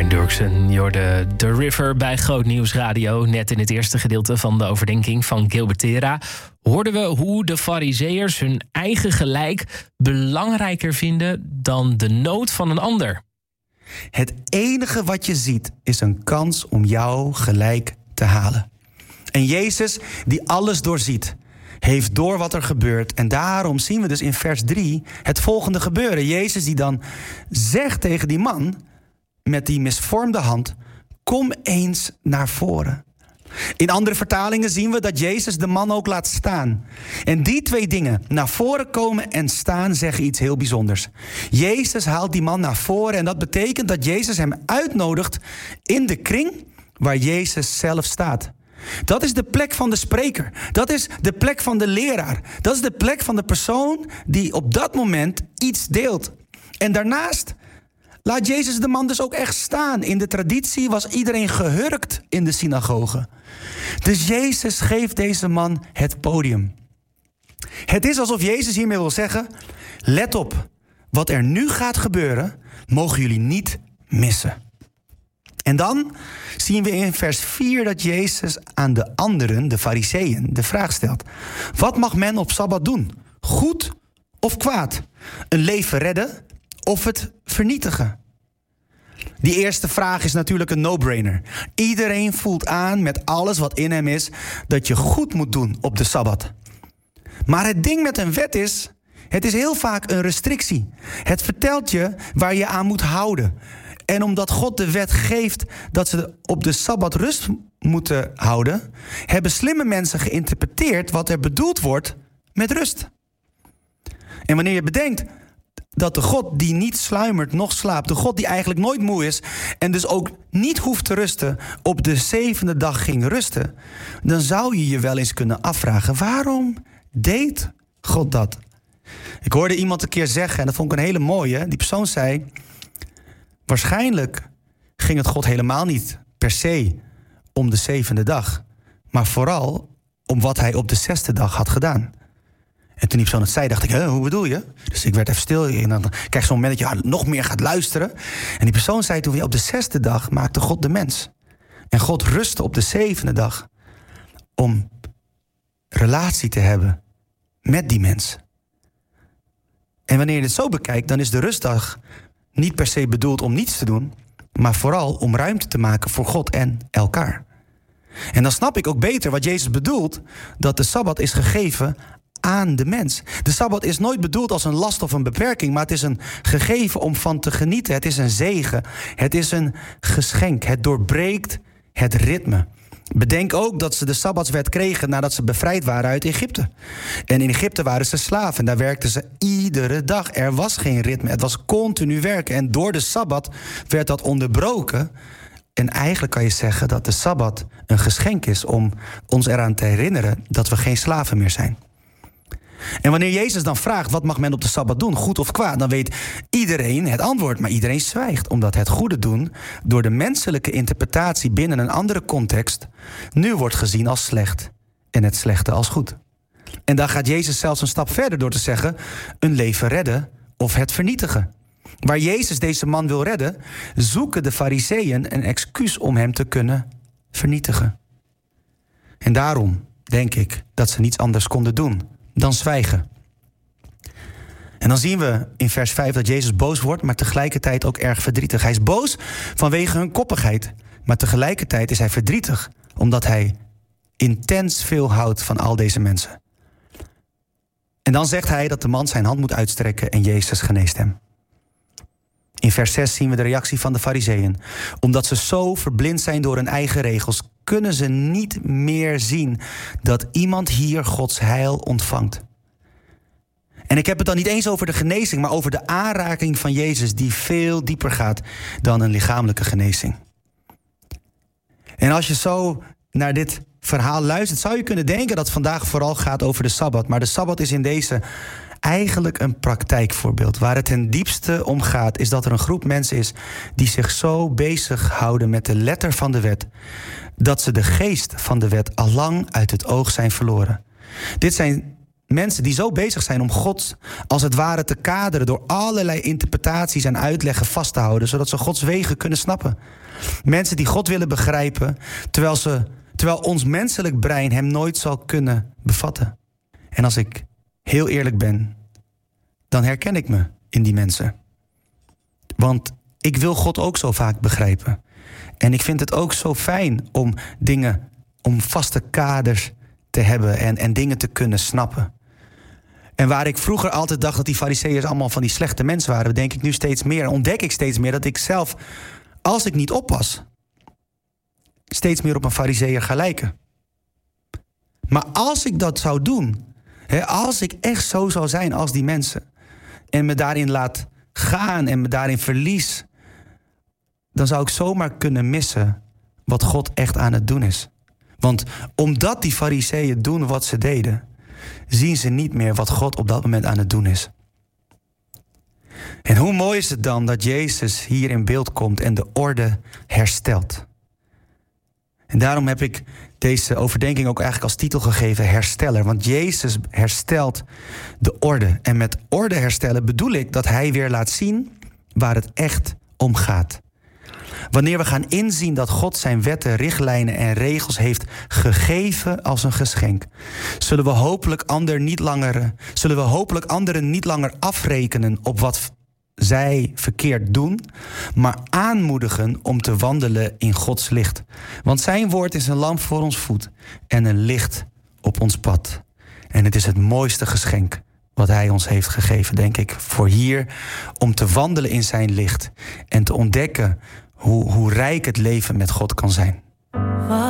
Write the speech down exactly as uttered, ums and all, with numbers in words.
Brian Durksen, je hoorde The River bij Groot Nieuws Radio. Net in het eerste gedeelte van de overdenking van Gilbert Tera hoorden we hoe de Farizeeërs hun eigen gelijk belangrijker vinden dan de nood van een ander. Het enige wat je ziet is een kans om jouw gelijk te halen. En Jezus, die alles doorziet, heeft door wat er gebeurt. En daarom zien we dus in vers drie het volgende gebeuren. Jezus die dan zegt tegen die man met die misvormde hand: kom eens naar voren. In andere vertalingen zien we dat Jezus de man ook laat staan. En die twee dingen, naar voren komen en staan, zeggen iets heel bijzonders. Jezus haalt die man naar voren en dat betekent dat Jezus hem uitnodigt in de kring waar Jezus zelf staat. Dat is de plek van de spreker. Dat is de plek van de leraar. Dat is de plek van de persoon die op dat moment iets deelt. En daarnaast laat Jezus de man dus ook echt staan. In de traditie was iedereen gehurkt in de synagoge. Dus Jezus geeft deze man het podium. Het is alsof Jezus hiermee wil zeggen: let op, wat er nu gaat gebeuren, mogen jullie niet missen. En dan zien we in vers vier dat Jezus aan de anderen, de Farizeeën, de vraag stelt: wat mag men op Sabbat doen? Goed of kwaad? Een leven redden of het vernietigen? Die eerste vraag is natuurlijk een no-brainer. Iedereen voelt aan met alles wat in hem is dat je goed moet doen op de Sabbat. Maar het ding met een wet is, het is heel vaak een restrictie. Het vertelt je waar je aan moet houden. En omdat God de wet geeft dat ze op de Sabbat rust moeten houden, hebben slimme mensen geïnterpreteerd wat er bedoeld wordt met rust. En wanneer je bedenkt dat de God die niet sluimert, noch slaapt, de God die eigenlijk nooit moe is en dus ook niet hoeft te rusten, op de zevende dag ging rusten, dan zou je je wel eens kunnen afvragen: waarom deed God dat? Ik hoorde iemand een keer zeggen, en dat vond ik een hele mooie. Die persoon zei: waarschijnlijk ging het God helemaal niet per se om de zevende dag, maar vooral om wat hij op de zesde dag had gedaan. En toen die persoon het zei, dacht ik: huh, hoe bedoel je? Dus ik werd even stil en dan krijg je zo'n moment dat je nog meer gaat luisteren. En die persoon zei toen: ja, op de zesde dag maakte God de mens. En God rustte op de zevende dag om relatie te hebben met die mens. En wanneer je het zo bekijkt, dan is de rustdag niet per se bedoeld om niets te doen, maar vooral om ruimte te maken voor God en elkaar. En dan snap ik ook beter wat Jezus bedoelt, dat de Sabbat is gegeven aan de mens. De Sabbat is nooit bedoeld als een last of een beperking, maar het is een gegeven om van te genieten. Het is een zegen. Het is een geschenk. Het doorbreekt het ritme. Bedenk ook dat ze de Sabbatswet kregen nadat ze bevrijd waren uit Egypte. En in Egypte waren ze slaven. Daar werkten ze iedere dag. Er was geen ritme. Het was continu werken. En door de Sabbat werd dat onderbroken. En eigenlijk kan je zeggen dat de Sabbat een geschenk is om ons eraan te herinneren dat we geen slaven meer zijn. En wanneer Jezus dan vraagt: wat mag men op de Sabbat doen, goed of kwaad, dan weet iedereen het antwoord, maar iedereen zwijgt, omdat het goede doen door de menselijke interpretatie binnen een andere context nu wordt gezien als slecht en het slechte als goed. En dan gaat Jezus zelfs een stap verder door te zeggen: een leven redden of het vernietigen. Waar Jezus deze man wil redden, zoeken de Farizeeën een excuus om hem te kunnen vernietigen. En daarom denk ik dat ze niets anders konden doen dan zwijgen. En dan zien we in vers vijf dat Jezus boos wordt, maar tegelijkertijd ook erg verdrietig. Hij is boos vanwege hun koppigheid, maar tegelijkertijd is hij verdrietig omdat hij intens veel houdt van al deze mensen. En dan zegt hij dat de man zijn hand moet uitstrekken en Jezus geneest hem. In vers zes zien we de reactie van de Farizeeën. Omdat ze zo verblind zijn door hun eigen regels, kunnen ze niet meer zien dat iemand hier Gods heil ontvangt. En ik heb het dan niet eens over de genezing, maar over de aanraking van Jezus die veel dieper gaat dan een lichamelijke genezing. En als je zo naar dit verhaal luistert, zou je kunnen denken dat het vandaag vooral gaat over de Sabbat. Maar de Sabbat is in deze eigenlijk een praktijkvoorbeeld. Waar het ten diepste om gaat, is dat er een groep mensen is die zich zo bezighouden met de letter van de wet, dat ze de geest van de wet allang uit het oog zijn verloren. Dit zijn mensen die zo bezig zijn om God als het ware te kaderen door allerlei interpretaties en uitleggen vast te houden, zodat ze Gods wegen kunnen snappen. Mensen die God willen begrijpen, terwijl, ze, terwijl ons menselijk brein hem nooit zal kunnen bevatten. En als ik heel eerlijk ben, dan herken ik me in die mensen. Want ik wil God ook zo vaak begrijpen. En ik vind het ook zo fijn om dingen, om vaste kaders te hebben en, en dingen te kunnen snappen. En waar ik vroeger altijd dacht dat die fariseeërs allemaal van die slechte mensen waren, denk ik nu steeds meer, ontdek ik steeds meer dat ik zelf, als ik niet oppas, steeds meer op een fariseeër ga lijken. Maar als ik dat zou doen, hè, als ik echt zo zou zijn als die mensen en me daarin laat gaan en me daarin verlies, dan zou ik zomaar kunnen missen wat God echt aan het doen is. Want omdat die fariseeën doen wat ze deden, zien ze niet meer wat God op dat moment aan het doen is. En hoe mooi is het dan dat Jezus hier in beeld komt en de orde herstelt. En daarom heb ik deze overdenking ook eigenlijk als titel gegeven, hersteller. Want Jezus herstelt de orde. En met orde herstellen bedoel ik dat hij weer laat zien waar het echt om gaat. Wanneer we gaan inzien dat God zijn wetten, richtlijnen en regels heeft gegeven als een geschenk, zullen we hopelijk anderen niet langer, zullen we hopelijk anderen niet langer afrekenen op wat zij verkeerd doen, maar aanmoedigen om te wandelen in Gods licht. Want zijn woord is een lamp voor ons voet en een licht op ons pad. En het is het mooiste geschenk wat hij ons heeft gegeven, denk ik, voor hier, om te wandelen in zijn licht en te ontdekken hoe, hoe rijk het leven met God kan zijn.